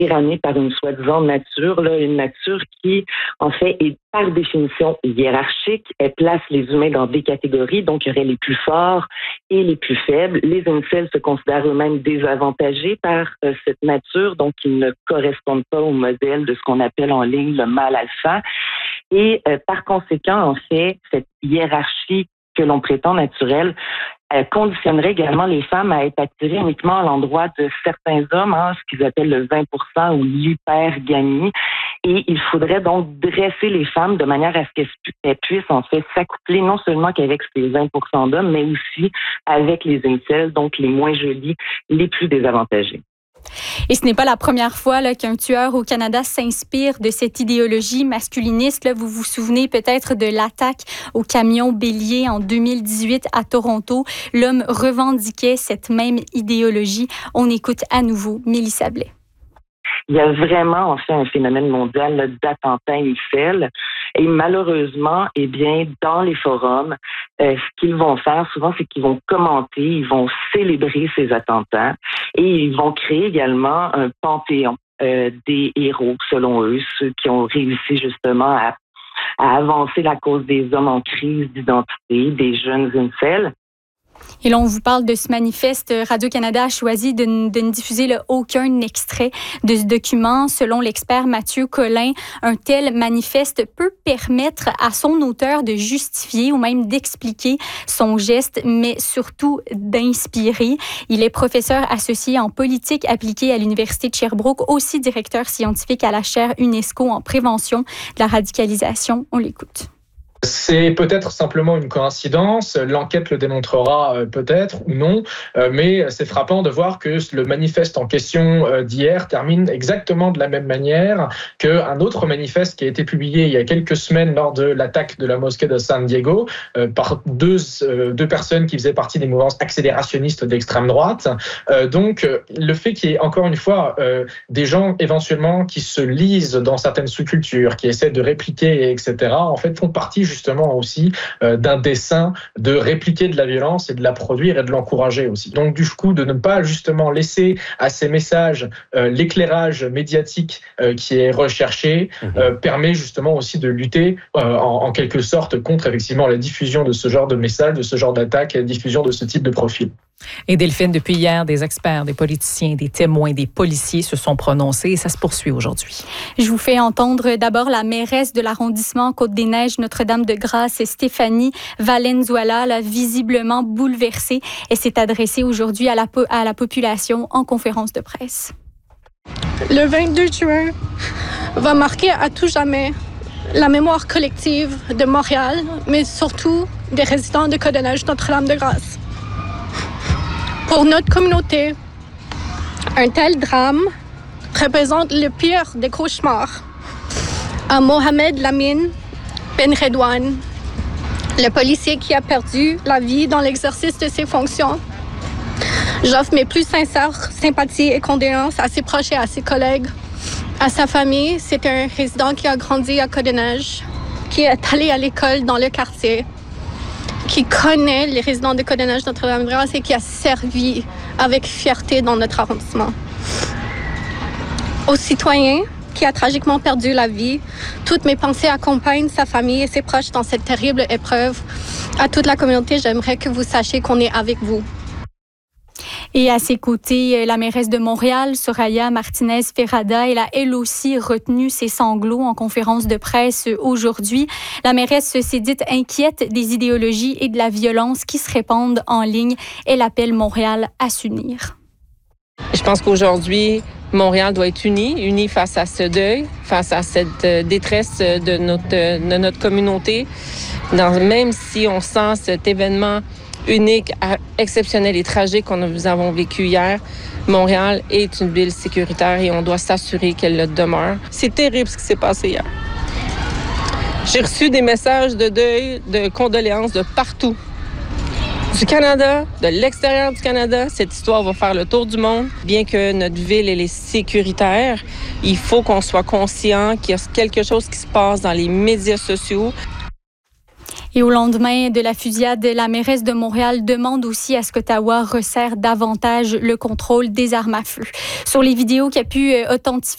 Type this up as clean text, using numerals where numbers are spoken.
tyrannées par une soi-disant nature, là, une nature qui, en fait, est par définition hiérarchique. Elle place les humains dans des catégories, donc il y aurait les plus forts et les plus faibles. Les incels se considèrent eux-mêmes désavantagés par cette nature, donc ils ne correspondent pas au modèle de ce qu'on appelle en ligne le mâle alpha. Et par conséquent, en fait, cette hiérarchie que l'on prétend naturelle conditionnerait également les femmes à être attirées uniquement à l'endroit de certains hommes, ce qu'ils appellent le 20% ou l'hypergamie. Et il faudrait donc dresser les femmes de manière à ce qu'elles puissent en fait s'accoupler non seulement qu'avec ces 20% d'hommes, mais aussi avec les incels, donc les moins jolis, les plus désavantagés. Et ce n'est pas la première fois là, qu'un tueur au Canada s'inspire de cette idéologie masculiniste. Là, vous vous souvenez peut-être de l'attaque au camion bélier en 2018 à Toronto. L'homme revendiquait cette même idéologie. On écoute à nouveau Mélissa Blais. Il y a vraiment en fait un phénomène mondial là, d'attentats incels. Et malheureusement, eh bien, dans les forums, ce qu'ils vont faire souvent, c'est qu'ils vont commenter, ils vont célébrer ces attentats et ils vont créer également un panthéon des héros, selon eux, ceux qui ont réussi justement à avancer la cause des hommes en crise d'identité, des jeunes incels. Et là, on vous parle de ce manifeste. Radio-Canada a choisi de ne diffuser aucun extrait de ce document. Selon l'expert Mathieu Collin, un tel manifeste peut permettre à son auteur de justifier ou même d'expliquer son geste, mais surtout d'inspirer. Il est professeur associé en politique appliquée à l'Université de Sherbrooke, aussi directeur scientifique à la chaire UNESCO en prévention de la radicalisation. On l'écoute. C'est peut-être simplement une coïncidence, l'enquête le démontrera peut-être ou non, mais c'est frappant de voir que le manifeste en question d'hier termine exactement de la même manière qu'un autre manifeste qui a été publié il y a quelques semaines lors de l'attaque de la mosquée de San Diego par deux personnes qui faisaient partie des mouvances accélérationnistes d'extrême droite. Donc le fait qu'il y ait encore une fois des gens éventuellement qui se lisent dans certaines sous-cultures, qui essaient de répliquer, etc., en fait font partie justement aussi d'un dessein de répliquer de la violence et de la produire et de l'encourager aussi. Donc du coup, de ne pas justement laisser à ces messages l'éclairage médiatique qui est recherché permet justement aussi de lutter en quelque sorte contre effectivement la diffusion de ce genre de messages, de ce genre d'attaques et la diffusion de ce type de profil. Et Delphine, depuis hier, des experts, des politiciens, des témoins, des policiers se sont prononcés et ça se poursuit aujourd'hui. Je vous fais entendre d'abord la mairesse de l'arrondissement Côte-des-Neiges, Notre-Dame-de-Grâce, Stéphanie Valenzuela, là, visiblement bouleversée. Elle s'est adressée aujourd'hui à la population en conférence de presse. Le 22 juin va marquer à tout jamais la mémoire collective de Montréal, mais surtout des résidents de Côte-des-Neiges, Notre-Dame-de-Grâce. Pour notre communauté, un tel drame représente le pire des cauchemars. À Mohamed Lamine Ben Redouane, le policier qui a perdu la vie dans l'exercice de ses fonctions, j'offre mes plus sincères sympathies et condoléances à ses proches et à ses collègues, à sa famille. C'est un résident qui a grandi à Côte-des-Neiges, qui est allé à l'école dans le quartier, qui connaît les résidents de Côte-des-Neiges, Notre-Dame-de-Grâce et qui a servi avec fierté dans notre arrondissement. Aux citoyens qui a tragiquement perdu la vie, toutes mes pensées accompagnent sa famille et ses proches dans cette terrible épreuve. À toute la communauté, j'aimerais que vous sachiez qu'on est avec vous. Et à ses côtés, la mairesse de Montréal, Soraya Martinez-Ferrada, elle a elle aussi retenu ses sanglots en conférence de presse aujourd'hui. La mairesse s'est dite inquiète des idéologies et de la violence qui se répandent en ligne. Elle appelle Montréal à s'unir. Je pense qu'aujourd'hui, Montréal doit être uni face à ce deuil, face à cette détresse de notre communauté. Même si on sent cet événement unique, exceptionnel et tragique que nous avons vécu hier, Montréal est une ville sécuritaire et on doit s'assurer qu'elle le demeure. C'est terrible ce qui s'est passé hier. J'ai reçu des messages de deuil, de condoléances de partout. Du Canada, de l'extérieur du Canada, cette histoire va faire le tour du monde. Bien que notre ville elle est sécuritaire, il faut qu'on soit conscient qu'il y a quelque chose qui se passe dans les médias sociaux. Et au lendemain de la fusillade, la mairesse de Montréal demande aussi à ce qu'Ottawa resserre davantage le contrôle des armes à feu. Sur les vidéos qu'a pu authentifier